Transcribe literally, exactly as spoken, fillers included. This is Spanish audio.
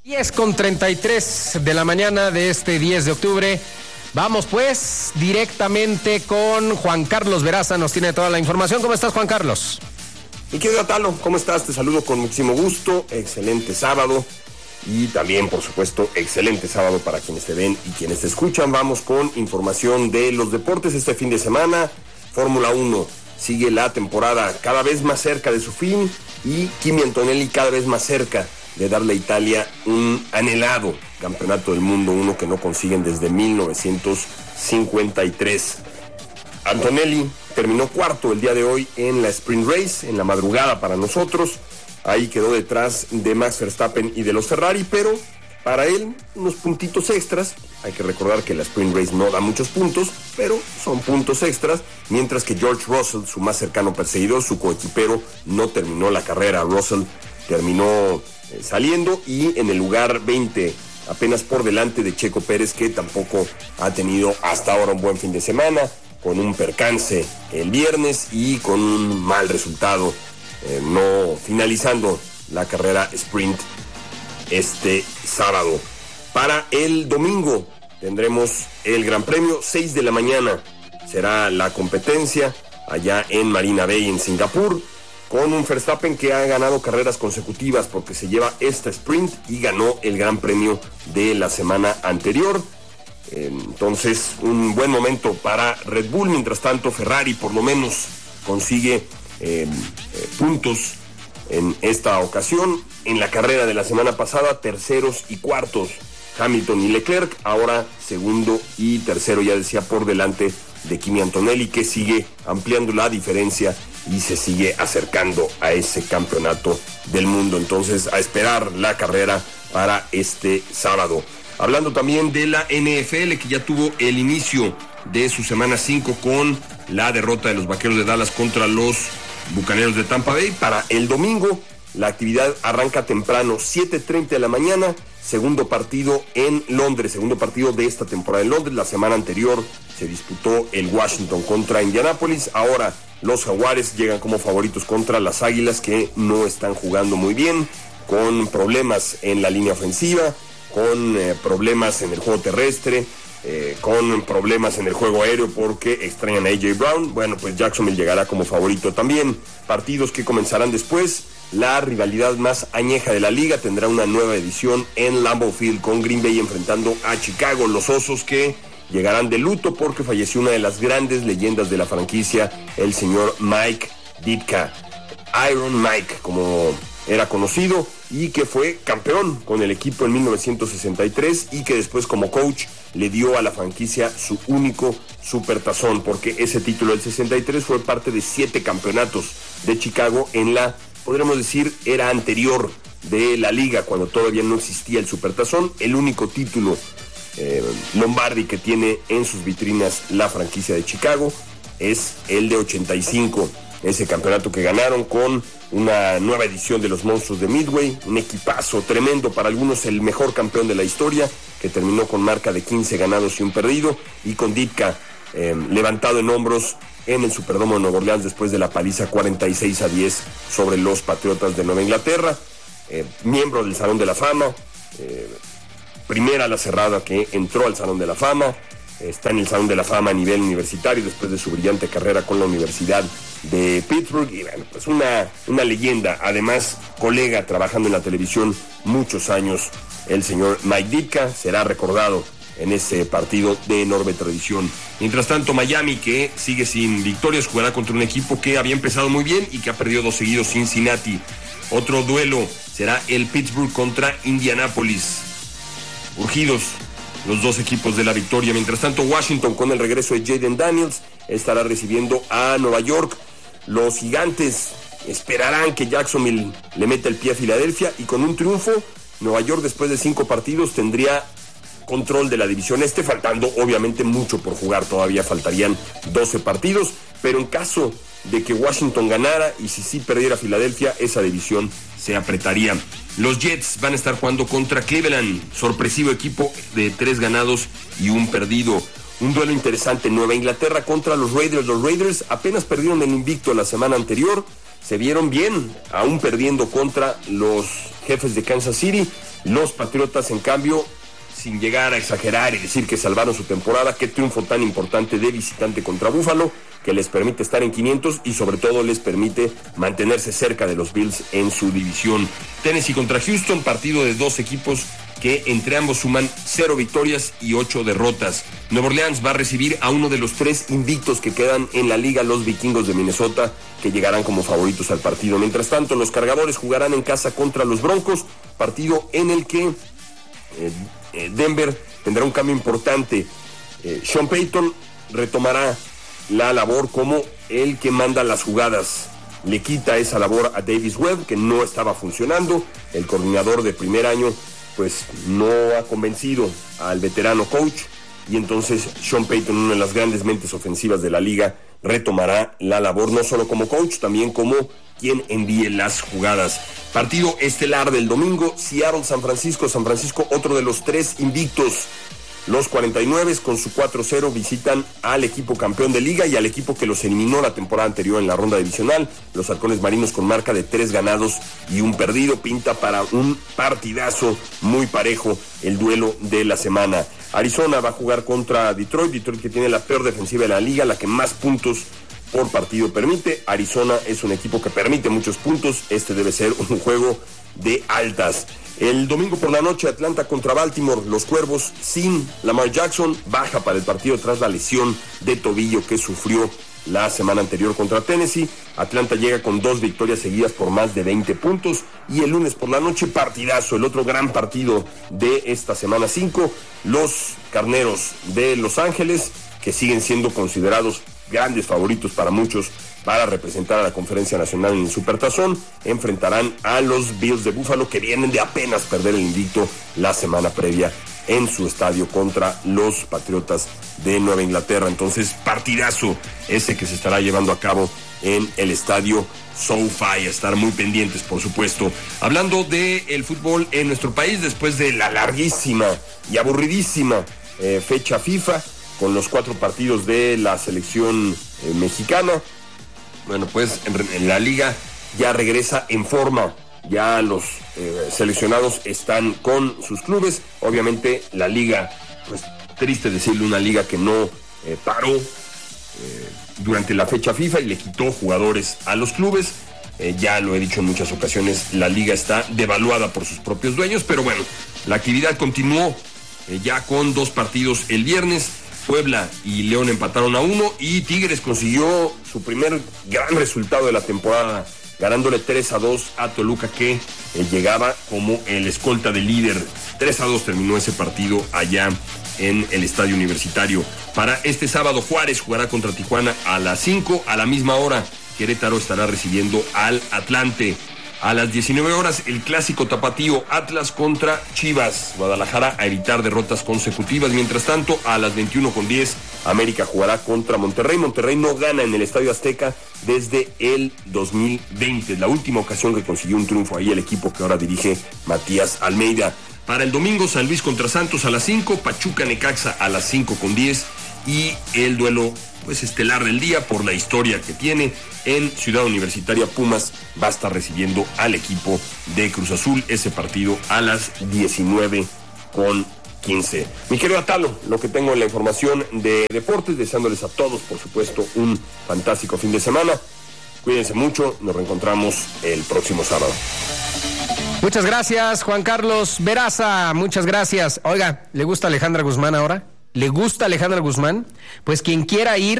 diez con treinta y tres de la mañana de este diez de octubre. Vamos pues directamente con Juan Carlos Veraza, nos tiene toda la información. ¿Cómo estás, Juan Carlos? Mi querido Atalo, ¿cómo estás? Te saludo con muchísimo gusto, excelente sábado y también, por supuesto, excelente sábado para quienes te ven y quienes te escuchan. Vamos con información de los deportes este fin de semana. Fórmula uno sigue la temporada cada vez más cerca de su fin y Kimi Antonelli cada vez más cerca de darle a Italia un anhelado campeonato del mundo, uno que no consiguen desde mil novecientos cincuenta y tres. Antonelli terminó cuarto el día de hoy en la Sprint Race, en la madrugada para nosotros. Ahí quedó detrás de Max Verstappen y de los Ferrari, pero para él unos puntitos extras. Hay que recordar que la Sprint Race no da muchos puntos, pero son puntos extras, mientras que George Russell, su más cercano perseguidor, su coequipero, no terminó la carrera. Russell terminó eh, saliendo y en el lugar veinte, apenas por delante de Checo Pérez, que tampoco ha tenido hasta ahora un buen fin de semana, con un percance el viernes y con un mal resultado, eh, no finalizando la carrera sprint este sábado. Para el domingo tendremos el Gran Premio, seis de la mañana será la competencia allá en Marina Bay, en Singapur, con un Verstappen que ha ganado carreras consecutivas porque se lleva esta sprint y ganó el Gran Premio de la semana anterior. Entonces, un buen momento para Red Bull. Mientras tanto, Ferrari por lo menos consigue eh, eh, puntos en esta ocasión. En la carrera de la semana pasada, terceros y cuartos Hamilton y Leclerc, ahora segundo y tercero, ya decía, por delante de Kimi Antonelli, que sigue ampliando la diferencia y se sigue acercando a ese campeonato del mundo. Entonces, a esperar la carrera para este sábado. Hablando también de la N F L, que ya tuvo el inicio de su semana cinco con la derrota de los Vaqueros de Dallas contra los Bucaneros de Tampa Bay. Para el domingo, la actividad arranca temprano, siete treinta de la mañana, segundo partido en Londres, segundo partido de esta temporada en Londres. La semana anterior se disputó el Washington contra Indianápolis. Ahora los Jaguares llegan como favoritos contra las Águilas, que no están jugando muy bien, con problemas en la línea ofensiva, con eh, problemas en el juego terrestre, eh, con problemas en el juego aéreo porque extrañan a A J Brown. Bueno, pues Jacksonville llegará como favorito también. Partidos que comenzarán después. La rivalidad más añeja de la liga tendrá una nueva edición en Lambeau Field, con Green Bay enfrentando a Chicago. Los Osos, que llegarán de luto porque falleció una de las grandes leyendas de la franquicia, el señor Mike Ditka, Iron Mike, como era conocido, y que fue campeón con el equipo en mil novecientos sesenta y tres y que después como coach le dio a la franquicia su único supertazón, porque ese título del sesenta y tres fue parte de siete campeonatos de Chicago en la, podríamos decir, era anterior de la liga, cuando todavía no existía el supertazón. El único título eh, Lombardi que tiene en sus vitrinas la franquicia de Chicago es el de ochenta y cinco, ese campeonato que ganaron con una nueva edición de los Monstruos de Midway, un equipazo tremendo, para algunos el mejor campeón de la historia, que terminó con marca de quince ganados y un perdido, y con Ditka eh, levantado en hombros en el Superdomo de Nueva Orleans después de la paliza cuarenta y seis a diez sobre los Patriotas de Nueva Inglaterra. Eh, miembro del Salón de la Fama, eh, primera la cerrada que entró al Salón de la Fama, está en el Salón de la Fama a nivel universitario después de su brillante carrera con la Universidad de Pittsburgh, y bueno, pues una, una leyenda, además colega trabajando en la televisión muchos años. El señor Mike Ditka será recordado en ese partido de enorme tradición. Mientras tanto, Miami, que sigue sin victorias, jugará contra un equipo que había empezado muy bien y que ha perdido dos seguidos, Cincinnati. Otro duelo será el Pittsburgh contra Indianápolis. Urgidos los dos equipos de la victoria. Mientras tanto, Washington, con el regreso de Jaden Daniels, estará recibiendo a Nueva York. Los Gigantes esperarán que Jacksonville le meta el pie a Filadelfia, y con un triunfo, Nueva York después de cinco partidos tendría control de la división este, faltando obviamente mucho por jugar. Todavía faltarían doce partidos, pero en caso de que Washington ganara y si sí perdiera Filadelfia, esa división se apretaría. Los Jets van a estar jugando contra Cleveland, sorpresivo equipo de tres ganados y un perdido. Un duelo interesante, Nueva Inglaterra contra los Raiders. Los Raiders apenas perdieron el invicto la semana anterior, se vieron bien, aún perdiendo contra los Jefes de Kansas City. Los Patriotas, en cambio, sin llegar a exagerar y decir que salvaron su temporada, qué triunfo tan importante de visitante contra Buffalo, que les permite estar en quinientos y sobre todo les permite mantenerse cerca de los Bills en su división. Tennessee contra Houston, partido de dos equipos que entre ambos suman cero victorias y ocho derrotas. Nueva Orleans va a recibir a uno de los tres invictos que quedan en la liga, los Vikingos de Minnesota, que llegarán como favoritos al partido. Mientras tanto, los Cargadores jugarán en casa contra los Broncos, partido en el que eh, eh, Denver tendrá un cambio importante. Eh, Sean Payton retomará la labor como el que manda las jugadas. Le quita esa labor a Davis Webb, que no estaba funcionando. El coordinador de primer año pues no ha convencido al veterano coach, y entonces Sean Payton, una de las grandes mentes ofensivas de la liga, retomará la labor no solo como coach, también como quien envíe las jugadas. Partido estelar del domingo, Seattle-San Francisco. San Francisco, otro de los tres invictos. Los cuarenta y nueve con su cuatro cero visitan al equipo campeón de liga y al equipo que los eliminó la temporada anterior en la ronda divisional. Los halcones marinos, con marca de tres ganados y un perdido, pinta para un partidazo muy parejo el duelo de la semana. Arizona va a jugar contra Detroit, Detroit que tiene la peor defensiva de la liga, la que más puntos por partido permite. Arizona es un equipo que permite muchos puntos, este debe ser un juego de altas. El domingo por la noche, Atlanta contra Baltimore. Los Cuervos sin Lamar Jackson, baja para el partido tras la lesión de tobillo que sufrió la semana anterior contra Tennessee. Atlanta llega con dos victorias seguidas por más de veinte puntos. Y el lunes por la noche, partidazo, el otro gran partido de esta semana cinco. Los Carneros de Los Ángeles, que siguen siendo considerados grandes favoritos para muchos para representar a la Conferencia Nacional en el Supertazón, enfrentarán a los Bills de Buffalo, que vienen de apenas perder el invicto la semana previa en su estadio contra los Patriotas de Nueva Inglaterra. Entonces, partidazo ese que se estará llevando a cabo en el estadio SoFi. A estar muy pendientes, por supuesto. Hablando del fútbol en nuestro país, después de la larguísima y aburridísima eh, fecha FIFA, con los cuatro partidos de la selección eh, mexicana, bueno, pues en, en la liga ya regresa en forma. Ya los eh, seleccionados están con sus clubes. Obviamente la liga, pues triste decirle, una liga que no eh, paró eh, durante la fecha FIFA y le quitó jugadores a los clubes. Eh, ya lo he dicho en muchas ocasiones, la liga está devaluada por sus propios dueños, pero bueno, la actividad continuó eh, ya con dos partidos el viernes. Puebla y León empataron a uno y Tigres consiguió su primer gran resultado de la temporada, ganándole tres a dos a Toluca, que eh, llegaba como el escolta del líder. tres a dos terminó ese partido allá en el Estadio Universitario. Para este sábado, Juárez jugará contra Tijuana a las cinco. A la misma hora, Querétaro estará recibiendo al Atlante. A las diecinueve horas, el clásico tapatío, Atlas contra Chivas. Guadalajara a evitar derrotas consecutivas. Mientras tanto, a las veintiuno con diez, América jugará contra Monterrey. Monterrey no gana en el Estadio Azteca desde el dos mil veinte. La última ocasión que consiguió un triunfo ahí el equipo que ahora dirige Matías Almeida. Para el domingo, San Luis contra Santos a las cinco, Pachuca Necaxa a las cinco con diez y el duelo pues estelar del día por la historia que tiene en Ciudad Universitaria. Pumas va a estar recibiendo al equipo de Cruz Azul, ese partido a las diecinueve con quince. Mi querido Atalo, lo que tengo en la información de deportes, deseándoles a todos, por supuesto, un fantástico fin de semana. Cuídense mucho, nos reencontramos el próximo sábado. Muchas gracias, Juan Carlos Veraza, muchas gracias. Oiga, ¿le gusta Alejandra Guzmán ahora? ¿Le gusta Alejandra Guzmán? Pues quien quiera ir